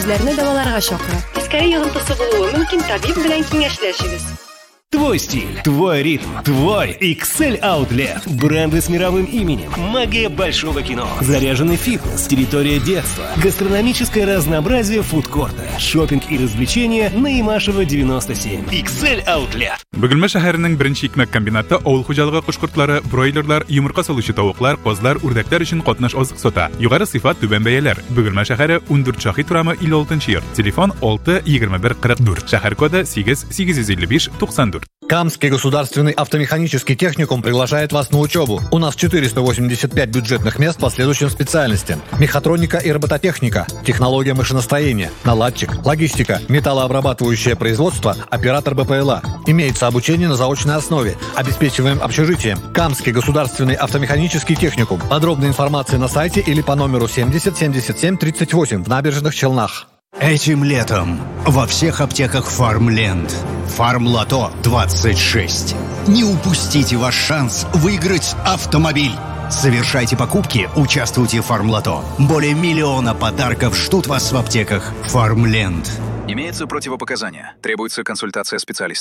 Sizlarni davolarga chaqira. Teskari yig'intisi bo'lishi mumkin, tabib bilan kengashlashasiz. Твой стиль, твой ритм, твой XL Outlet. Бренды с мировым именем, магия большого кино, заряженный фитнес, территория детства, гастрономическое разнообразие фудкорта, шопинг и развлечения на Имашева 97. XL Outlet. Bugülme şəhərinin birinci hikmət kombinatı oğul xocalığı quşqurtları, broilerlar, yumurqa soluşu tovuqlar, qozlar, urdaklar üçün qatnaş oziq sota. Yuqarı sifat tübən bəyələr. Bugülme şəhəri 14 Çaxi turamı 56 yer. Telefon 6 21 44. Şəhər kodu 8 855 94. Камский государственный автомеханический техникум приглашает вас на учебу. У нас 485 бюджетных мест по следующим специальностям: мехатроника и робототехника, технология машиностроения, наладчик, логистика, металлообрабатывающее производство, оператор БПЛА. Имеется обучение на заочной основе. Обеспечиваем общежитием. Камский государственный автомеханический техникум. Подробная информация на сайте или по номеру 70 77 38 в Набережных Челнах. Этим летом во всех аптеках Фармленд. Фармлото 26. Не упустите ваш шанс выиграть автомобиль. Совершайте покупки, участвуйте в Фармлото. Более 1 миллиона подарков ждут вас в аптеках Фармленд. Имеются противопоказания. Требуется консультация специалиста.